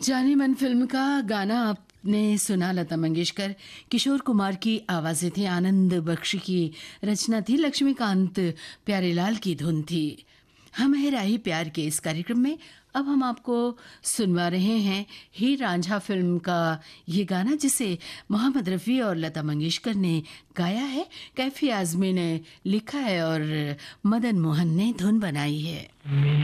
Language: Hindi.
जाने मन फिल्म का गाना आपने सुना। लता मंगेशकर, किशोर कुमार की आवाजें थी, आनंद बख्शी की रचना थी, लक्ष्मीकांत प्यारेलाल की धुन थी। हम है राही प्यार के इस कार्यक्रम में अब हम आपको सुनवा रहे हैं हीर रांझा फिल्म का ये गाना, जिसे मोहम्मद रफ़ी और लता मंगेशकर ने गाया है, कैफी आज़मी ने लिखा है और मदन मोहन ने धुन बनाई है।